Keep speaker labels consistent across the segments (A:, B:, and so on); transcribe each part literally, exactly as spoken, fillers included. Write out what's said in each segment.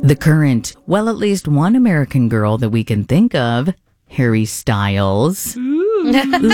A: The Current. Well, at least one American girl that we can think of, Harry Styles. Ooh.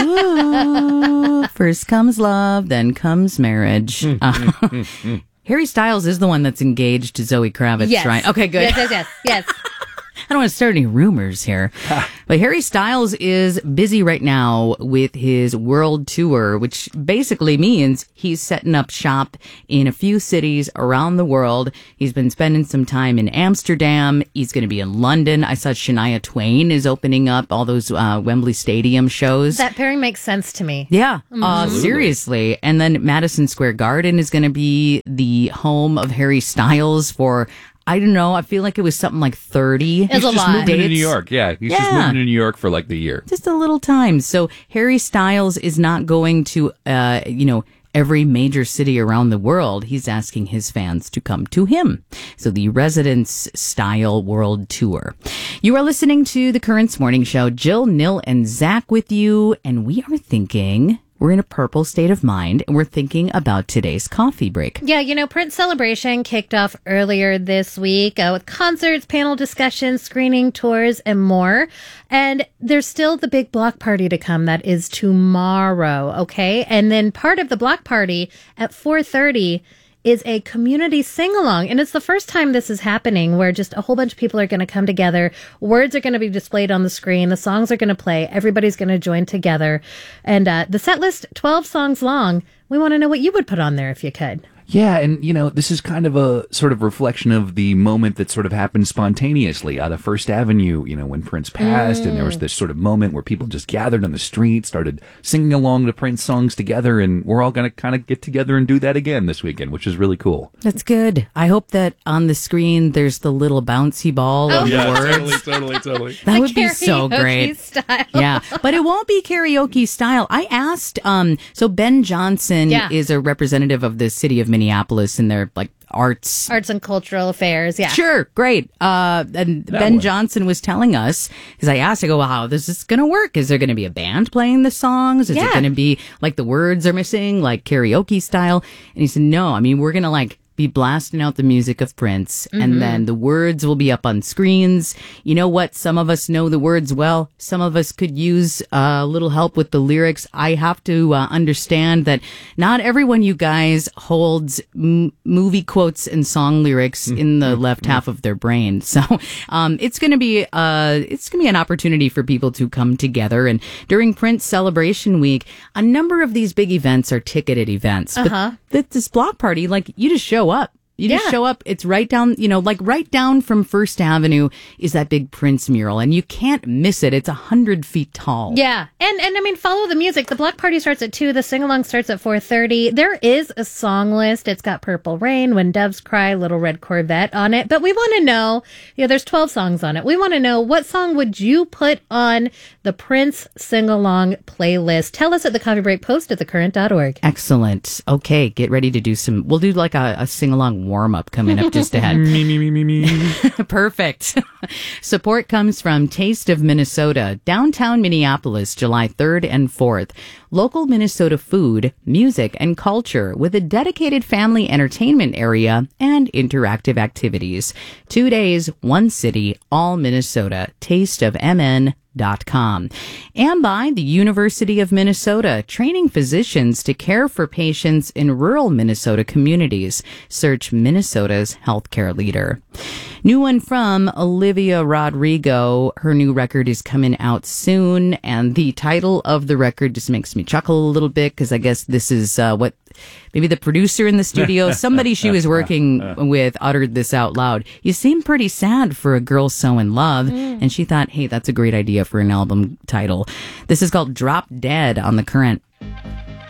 A: Ooh. First comes love, then comes marriage. Uh, Harry Styles is the one that's engaged to Zoe Kravitz,
B: yes.
A: right? Okay, good.
B: Yes, yes, yes, yes.
A: I don't want to start any rumors here. But Harry Styles is busy right now with his world tour, which basically means he's setting up shop in a few cities around the world. He's been spending some time in Amsterdam. He's going to be in London. I saw Shania Twain is opening up all those uh, Wembley Stadium shows.
B: That pairing makes sense to me.
A: Yeah, uh, seriously. And then Madison Square Garden is going to be the home of Harry Styles for, I don't know, I feel like it was something like thirty.
B: It's a
C: just
B: lot.
C: moving to New York. Yeah, he's
A: Yeah.
C: just moving to New York for like the year.
A: Just a little time. So Harry Styles is not going to, uh, you know, every major city around the world. He's asking his fans to come to him. So the Residence Style World Tour. You are listening to The Currents Morning Show. Jill, Nil, and Zach with you. And we are thinking, we're in a purple state of mind, and we're thinking about today's coffee break.
B: Yeah, you know, Prince Celebration kicked off earlier this week uh, with concerts, panel discussions, screening tours, and more. And there's still the big block party to come. That is tomorrow, okay? And then part of the block party at four thirty is a community sing-along. And it's the first time this is happening where just a whole bunch of people are going to come together. Words are going to be displayed on the screen. The songs are going to play. Everybody's going to join together. And uh, the set list, twelve songs long. We want to know what you would put on there if you could.
C: Yeah, and, you know, this is kind of a sort of reflection of the moment that sort of happened spontaneously out of First Avenue, you know, when Prince passed, mm. and there was this sort of moment where people just gathered on the street, started singing along to Prince songs together, and we're all going to kind of get together and do that again this weekend, which is really cool.
A: That's good. I hope that on the screen there's the little bouncy ball
B: Oh,
A: of
C: Yeah,
A: words.
C: totally, totally, totally.
A: That
B: The
A: would be so
B: karaoke
A: great.
B: style.
A: Yeah, but it won't be karaoke style. I asked, um, so Ben Johnson
B: Yeah.
A: is a representative of the city of Minneapolis in their like arts.
B: Arts and cultural affairs, yeah.
A: Sure, great. Uh, and
C: That
A: Ben
C: one.
A: Johnson was telling us, because I asked, I go, well, how is this going to work? Is there going to be a band playing the songs? Is
B: Yeah.
A: it going to be like the words are missing, like karaoke style? And he said, no, I mean, we're going to like be blasting out the music of Prince,
B: Mm-hmm.
A: and then the words will be up on screens. You know what? Some of us know the words well. Some of us could use uh, a little help with the lyrics. I have to uh, understand that not everyone, you guys, holds m- movie quotes and song lyrics in the left half of their brain. So um, it's going to be uh, it's going to be an opportunity for people to come together. And during Prince Celebration Week, a number of these big events are ticketed events.
B: Uh-huh.
A: But th- this block party, like, you just show up. You just
B: Yeah.
A: show up. It's right down, you know, like right down from First Avenue is that big Prince mural, and you can't miss it. It's a hundred feet tall.
B: Yeah, and and I mean, follow the music. The block party starts at two. The sing along starts at four thirty. There is a song list. It's got "Purple Rain," "When Doves Cry," "Little Red Corvette" on it. But we want to know. Yeah, there's twelve songs on it. We want to know, what song would you put on the Prince sing along playlist? Tell us at the Coffee Break post at the current dot org.
A: Excellent. Okay, get ready to do some. We'll do like a, a sing along warm up coming up just ahead.
C: Me, me, me, me, me.
A: Perfect. Support comes from Taste of Minnesota, downtown Minneapolis, July third and fourth. Local Minnesota food, music, and culture with a dedicated family entertainment area and interactive activities. Two days, one city, all Minnesota. Taste of M N dot com. And by the University of Minnesota, training physicians to care for patients in rural Minnesota communities. Search Minnesota's healthcare leader. New one from Olivia Rodrigo. Her new record is coming out soon, and the title of the record just makes me chuckle a little bit, because I guess this is uh, what maybe the producer in the studio, somebody she was working with, uttered this out loud. You seem pretty sad for a girl so in love. And she thought, hey, that's a great idea for an album title. This is called Drop Dead on The Current.